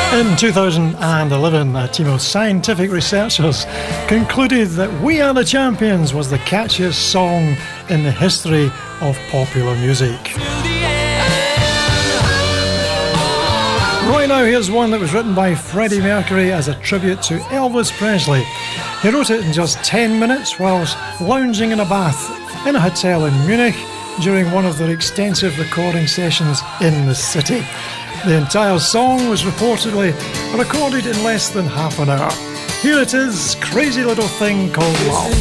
In 2011, a team of scientific researchers concluded that We Are the Champions was the catchiest song in the history of popular music. Right now, here's one that was written by Freddie Mercury as a tribute to Elvis Presley. He wrote it in just 10 minutes whilst lounging in a bath in a hotel in Munich during one of their extensive recording sessions in the city. The entire song was reportedly recorded in less than half an hour. Here it is, Crazy Little Thing Called Love.